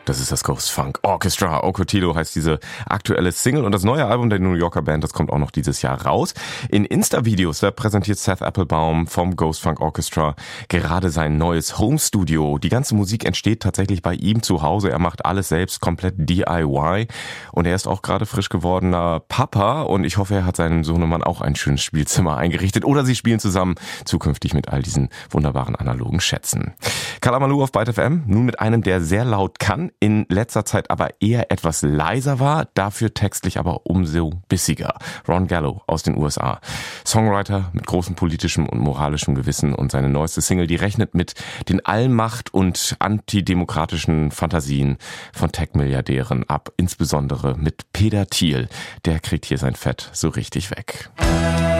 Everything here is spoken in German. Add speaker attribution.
Speaker 1: Das ist das Ghost Funk Orchestra. Ocotillo heißt diese aktuelle Single und das neue Album der New Yorker Band, das kommt auch noch dieses Jahr raus. In Insta-Videos, da präsentiert Seth Applebaum vom Ghost Funk Orchestra gerade sein neues Home-Studio. Die ganze Musik entsteht tatsächlich bei ihm zu Hause. Er macht alles selbst, komplett DIY. Und er ist auch gerade frisch gewordener Papa und ich hoffe, er hat seinem Sohnemann auch ein schönes Spielzimmer eingerichtet. Oder sie spielen zusammen zukünftig mit all diesen wunderbaren analogen Schätzen. Kala Malu auf Byte FM, nun mit einem, der sehr laut kann, in letzter Zeit aber eher etwas leiser war, dafür textlich aber umso bissiger. Ron Gallo aus den USA. Songwriter mit großem politischem und moralischem Gewissen und seine neueste Single, die rechnet mit den Allmacht- und antidemokratischen Fantasien von Tech-Milliardären ab, insbesondere mit Peter Thiel. Der kriegt hier sein Fett so richtig weg.